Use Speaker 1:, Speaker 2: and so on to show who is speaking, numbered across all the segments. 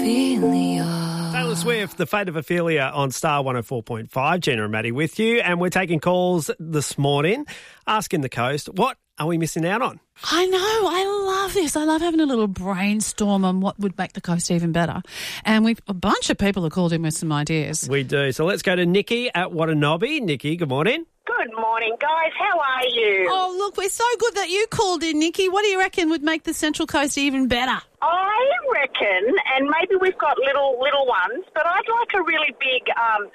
Speaker 1: Ophelia.
Speaker 2: Taylor Swift, The Fate of Ophelia on Star 104.5. Gina and Maddie with you, and we're taking calls this morning, asking the coast, what are we missing out on?
Speaker 3: I know. I love this. I love having a little brainstorm on what would make the coast even better. And a bunch of people have called in with some ideas.
Speaker 2: We do. So let's go to Nikki at Watanabe. Nikki, good morning.
Speaker 4: Good morning, guys. How are you?
Speaker 3: Oh, look, we're so good that you called in, Nikki. What do you reckon would make the Central Coast even better?
Speaker 4: I reckon, and maybe we've got little ones, but I'd like a really big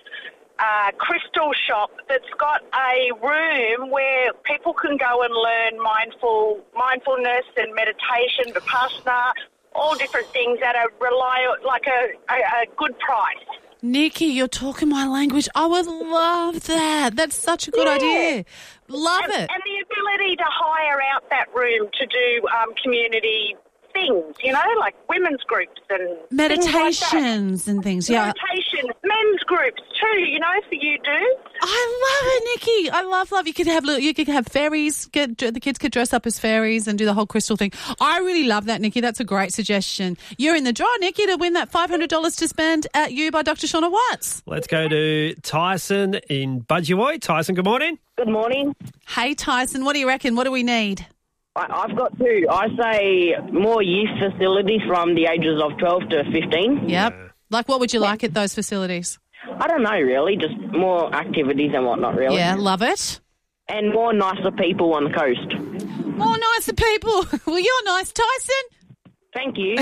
Speaker 4: crystal shop that's got a room where people can go and learn mindfulness and meditation, vipassana, all different things at a good price.
Speaker 3: Nikki, you're talking my language. I would love that. That's such a good idea. Love it.
Speaker 4: And the ability to hire out that room to do community things, like women's groups and
Speaker 3: meditations and things. Yeah,
Speaker 4: meditations, men's groups too. For you do.
Speaker 3: I love it, Nikki. I love. You could have fairies. The kids could dress up as fairies and do the whole crystal thing. I really love that, Nikki. That's a great suggestion. You're in the draw, Nikki, to win that $500 to spend at You by Dr. Shauna Watts.
Speaker 2: Let's go to Tyson in Budgewoi. Tyson, good morning.
Speaker 5: Good morning.
Speaker 3: Hey, Tyson. What do you reckon? What do we need?
Speaker 5: I've got two. I say more youth facilities from the ages of 12 to 15.
Speaker 3: Yep. Like what would you like at those facilities?
Speaker 5: I don't know, really. Just more activities and whatnot, really.
Speaker 3: Yeah, love it.
Speaker 5: And more nicer people on the coast.
Speaker 3: More nicer people. Well, you're nice, Tyson.
Speaker 5: Thank you.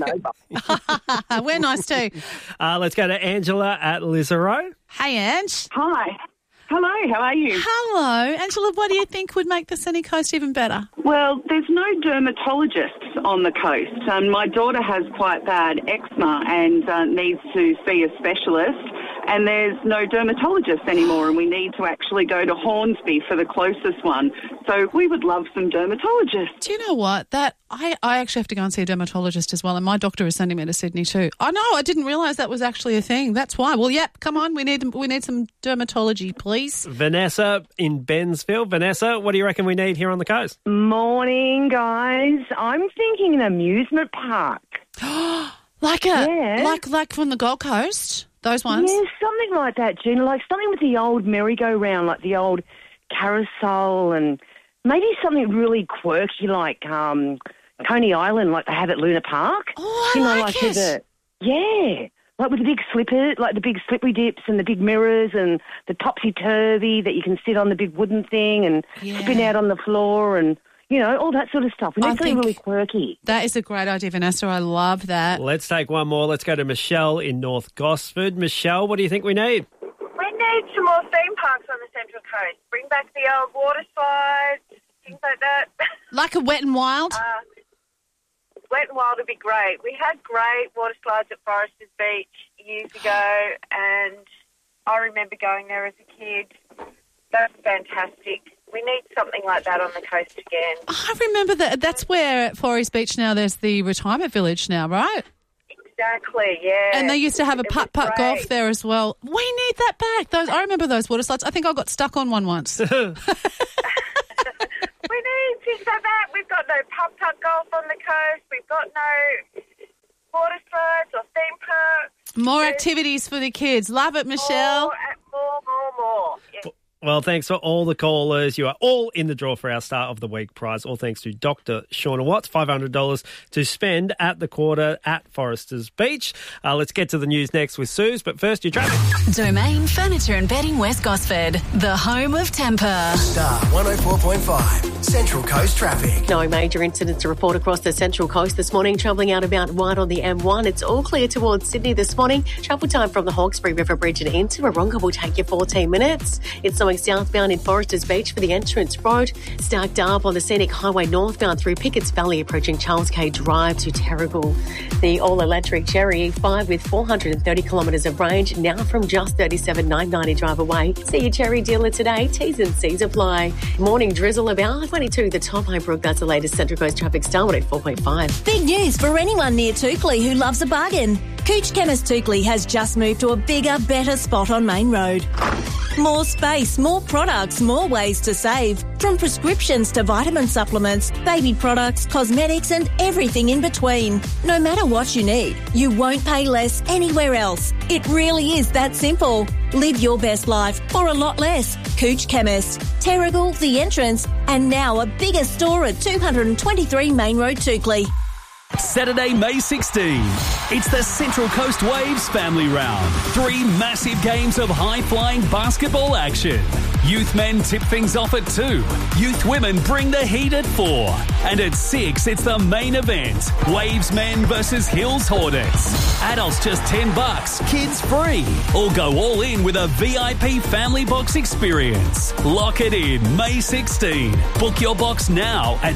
Speaker 5: I know.
Speaker 3: We're nice too.
Speaker 2: Let's go to Angela at Lisarow.
Speaker 3: Hey, Ange.
Speaker 6: Hi. Hello, how are you?
Speaker 3: Hello. Angela, what do you think would make the sunny coast even better?
Speaker 6: Well, there's no dermatologists on the coast. My daughter has quite bad eczema and needs to see a specialist, and there's no dermatologist anymore, and we need to actually go to Hornsby for the closest one. So we would love some dermatologists.
Speaker 3: Do you know what? I actually have to go and see a dermatologist as well, and my doctor is sending me to Sydney too. I know, I didn't realise that was actually a thing. That's why. Well, yep, come on, we need some dermatology, please.
Speaker 2: Vanessa in Bensville. Vanessa, what do you reckon we need here on the coast?
Speaker 7: Morning, guys. I'm thinking an amusement park.
Speaker 3: Like from the Gold Coast, those ones?
Speaker 7: Yeah, something like that, Gina. Like something with the old merry-go-round, like the old carousel, and maybe something really quirky like Coney Island, like they have at Luna Park.
Speaker 3: Oh, I like it.
Speaker 7: Yeah. Like with the big slippers, like the big slippery dips and the big mirrors and the topsy-turvy that you can sit on the big wooden thing and spin out on the floor and, all that sort of stuff. We need something really quirky.
Speaker 3: That is a great idea, Vanessa. I love that.
Speaker 2: Let's take one more. Let's go to Michelle in North Gosford. Michelle, what do you think we need?
Speaker 8: We need some more theme parks on the Central Coast. Bring back the old water slides, things like that.
Speaker 3: Like a Wet and Wild?
Speaker 8: Wet and Wild would be great. We had great water slides at Foresters Beach years ago, and I remember going there as a kid. That's fantastic. We need something like that on the coast again.
Speaker 3: I remember that. That's where at Forest Beach now there's the retirement village now, right?
Speaker 8: Exactly, yeah.
Speaker 3: And they used to have a putt-putt golf there as well. We need that back. I remember those water slides. I think I got stuck on one once.
Speaker 8: We need things like that. We've got no putt-putt golf on the coast. We've got no water slides or theme parks.
Speaker 3: More activities for the kids. Love it, Michelle.
Speaker 8: More. Yeah.
Speaker 2: Well, thanks for all the callers. You are all in the draw for our Start of the Week prize. All thanks to Dr. Shauna Watts, $500 to spend at the Quarter at Foresters Beach. Let's get to the news next with Suze, but first your traffic.
Speaker 1: Domain Furniture and Bedding West Gosford, the home of temper.
Speaker 9: Star 104.5, Central Coast traffic.
Speaker 10: No major incidents to report across the Central Coast this morning. Travelling out about wide on the M1. It's all clear towards Sydney this morning. Travel time from the Hawkesbury River Bridge and into Wahroonga will take you 14 minutes. It's southbound in Foresters Beach for the entrance road. Stacked up on the Scenic Highway northbound through Pickett's Valley approaching Charles K Drive to Terrigal. The all-electric Cherry E5 with 430 kilometres of range now from just 37,990 drive away. See your Cherry dealer today. T's and C's apply. Morning drizzle about 22 the top. High Brook. That's the latest Central Coast traffic. Star 104.5.
Speaker 11: Big news for anyone near Toukley who loves a bargain. Cooch Chemist Toukley has just moved to a bigger, better spot on Main Road. More space, more products, more ways to save. From prescriptions to vitamin supplements, baby products, cosmetics and everything in between. No matter what you need, you won't pay less anywhere else. It really is that simple. Live your best life for a lot less. Cooch Chemist, Terrigal, The Entrance, and now a bigger store at 223 Main Road, Toukley.
Speaker 12: Saturday, May 16. It's the Central Coast Waves Family Round. 3 massive games of high-flying basketball action. Youth men tip things off at 2. Youth women bring the heat at 4. And at 6, it's the main event. Waves men versus Hills Hornets. Adults just $10, kids free. Or go all in with a VIP family box experience. Lock it in May 16. Book your box now at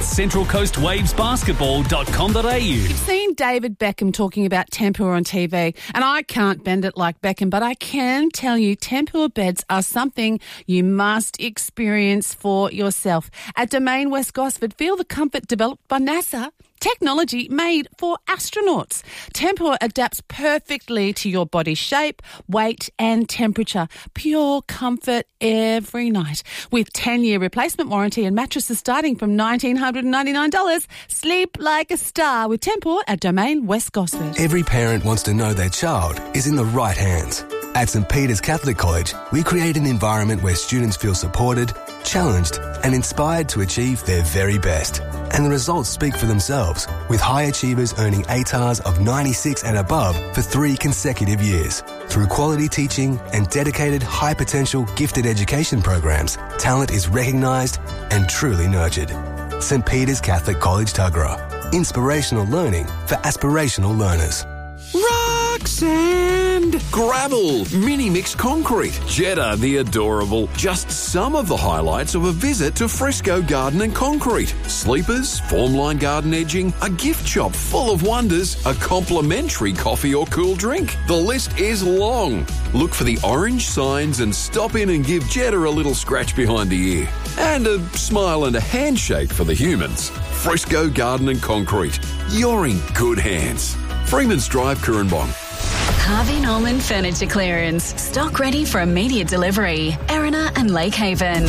Speaker 12: centralcoastwavesbasketball.com.au.
Speaker 3: You've seen David Beckham talking about Tempur on TV, and I can't bend it like Beckham, but I can tell you Tempur beds are something you must experience for yourself. At Domain West Gosford, feel the comfort developed by NASA. Technology made for astronauts. Tempur adapts perfectly to your body shape, weight and temperature. Pure comfort every night. With 10-year replacement warranty and mattresses starting from $1,999. Sleep like a star with Tempur at Domain West Gosford.
Speaker 13: Every parent wants to know their child is in the right hands. At St. Peter's Catholic College, we create an environment where students feel supported, challenged and inspired to achieve their very best. And the results speak for themselves, with high achievers earning ATARs of 96 and above for 3 consecutive years. Through quality teaching and dedicated high-potential gifted education programs, talent is recognised and truly nurtured. St. Peter's Catholic College, Tuggerah. Inspirational learning for aspirational learners.
Speaker 14: Rock, sand, gravel, mini mixed concrete, Jetta the adorable. Just some of the highlights of a visit to Fresco Garden and Concrete. Sleepers, formline garden edging, a gift shop full of wonders, a complimentary coffee or cool drink. The list is long. Look for the orange signs and stop in and give Jetta a little scratch behind the ear. And a smile and a handshake for the humans. Fresco Garden and Concrete. You're in good hands. Freeman's Drive, Currumbong.
Speaker 1: Harvey Norman Furniture Clearance. Stock ready for immediate delivery. Erina and Lake Haven.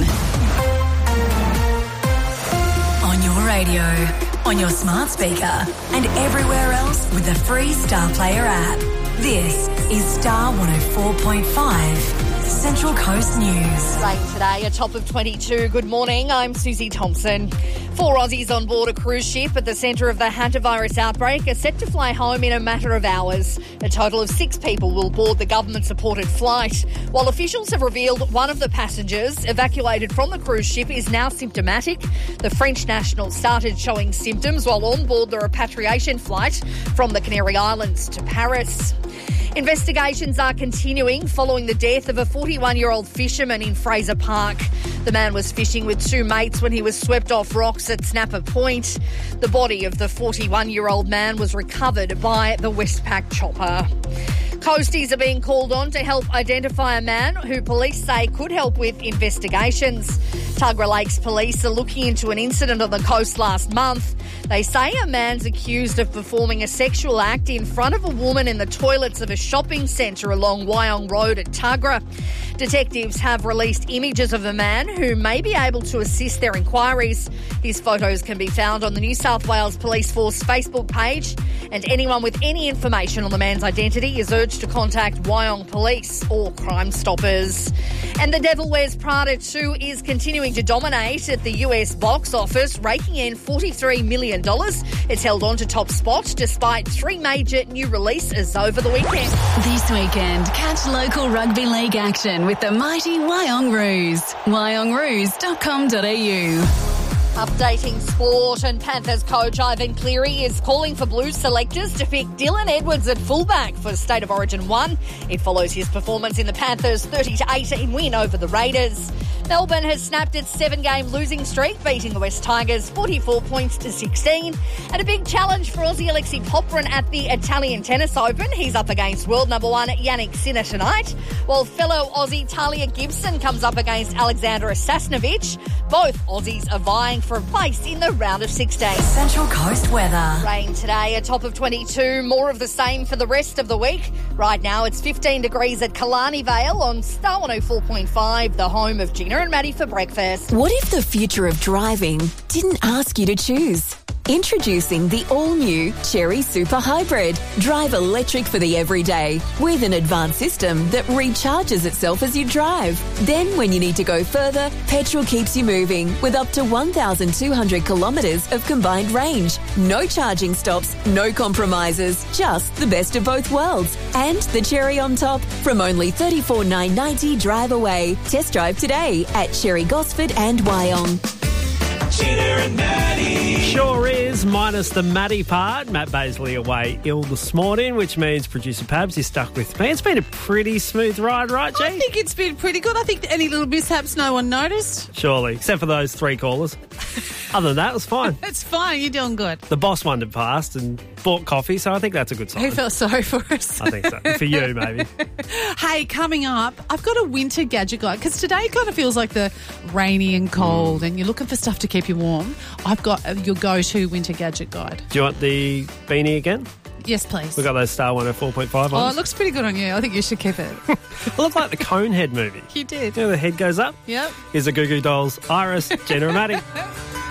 Speaker 11: On your radio, on your smart speaker, and everywhere else with the free Star Player app. This is Star 104.5. Central Coast News.
Speaker 15: Rain today, a top of 22. Good morning, I'm Susie Thompson. 4 Aussies on board a cruise ship at the centre of the hantavirus outbreak are set to fly home in a matter of hours. A total of 6 people will board the government-supported flight, while officials have revealed one of the passengers evacuated from the cruise ship is now symptomatic. The French national started showing symptoms while on board the repatriation flight from the Canary Islands to Paris. Investigations are continuing following the death of a 41-year-old fisherman in Fraser Park. The man was fishing with 2 mates when he was swept off rocks at Snapper Point. The body of the 41-year-old man was recovered by the Westpac chopper. Coasties are being called on to help identify a man who police say could help with investigations. Tuggerah Lakes police are looking into an incident on the coast last month. They say a man's accused of performing a sexual act in front of a woman in the toilets of a shopping centre along Wyong Road at Tuggerah. Detectives have released images of the man who may be able to assist their inquiries. His photos can be found on the New South Wales Police Force Facebook page, and anyone with any information on the man's identity is urged to contact Wyong Police or Crime Stoppers. And The Devil Wears Prada 2 is continuing to dominate at the US box office, raking in $43 million. It's held on to top spot despite 3 major new releases over the weekend.
Speaker 1: This weekend, catch local rugby league action with the mighty Wyong Roos. wyongroos.com.au.
Speaker 15: Updating sport, and Panthers coach Ivan Cleary is calling for Blues selectors to pick Dylan Edwards at fullback for State of Origin 1. It follows his performance in the Panthers' 30-18 win over the Raiders. Melbourne has snapped its 7-game losing streak, beating the West Tigers 44 points to 16. And a big challenge for Aussie Alexei Popyrin at the Italian Tennis Open. He's up against world number 1 Yannick Sinner tonight, while fellow Aussie Talia Gibson comes up against Alexandra Sasnovich. Both Aussies are vying for a place in the round of 16.
Speaker 1: Central Coast weather.
Speaker 15: Rain today, a top of 22. More of the same for the rest of the week. Right now it's 15 degrees at Killarney Vale on Star 104.5, the home of Gina and Maddie for breakfast.
Speaker 11: What if the future of driving didn't ask you to choose? Introducing the all-new Cherry Super Hybrid. Drive electric for the everyday with an advanced system that recharges itself as you drive. Then when you need to go further, petrol keeps you moving with up to 1,200 kilometres of combined range. No charging stops, no compromises, just the best of both worlds. And the cherry on top, from only $34,990 drive away. Test drive today at Cherry Gosford and Wyong.
Speaker 2: Gina and Maddie. Sure is, minus the Maddie part. Matt Baisley away ill this morning, which means producer Pabs is stuck with me. It's been a pretty smooth ride, right, G?
Speaker 3: I think it's been pretty good. I think any little mishaps no one noticed.
Speaker 2: Surely, except for those 3 callers. Other than that, it was fine.
Speaker 3: It's fine. You're doing good.
Speaker 2: The boss wandered past and bought coffee, so I think that's a good sign.
Speaker 3: Who felt sorry for us?
Speaker 2: I think so. For you, maybe.
Speaker 3: Hey, coming up, I've got a winter gadget guide because today kind of feels like the rainy and cold and you're looking for stuff to keep you warm. I've got your go-to winter gadget guide.
Speaker 2: Do you want the beanie again?
Speaker 3: Yes, please.
Speaker 2: We've got those Star 104.5 ones.
Speaker 3: Oh, it looks pretty good on you. I think you should keep it.
Speaker 2: It looked like the Conehead movie.
Speaker 3: You did.
Speaker 2: You know, the head goes up?
Speaker 3: Yep.
Speaker 2: Here's the Goo Goo Dolls, Iris, Gina and Maddie.